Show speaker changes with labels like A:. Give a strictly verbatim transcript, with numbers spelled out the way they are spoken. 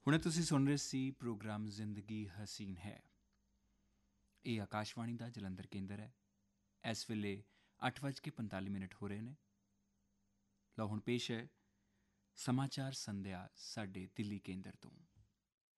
A: ਹੁਣੇ ਤੁਸੀਂ ਸੁਣ ਰਹੇ ਸੀ ਪ੍ਰੋਗਰਾਮ ਜ਼ਿੰਦਗੀ ਹਸੀਨ ਹੈ। ਇਹ ਆਕਾਸ਼ਵਾਣੀ ਦਾ ਜਲੰਧਰ ਕੇਂਦਰ ਹੈ। ਇਸ ਵੇਲੇ ਅੱਠ ਵੱਜ ਕੇ ਪੰਤਾਲੀ ਮਿੰਟ ਹੋ ਰਹੇ ਨੇ। ਲਓ ਹੁਣ ਪੇਸ਼ ਹੈ ਸਮਾਚਾਰ ਸੰਧਿਆ ਸਾਡੇ ਦਿੱਲੀ ਕੇਂਦਰ ਤੋਂ।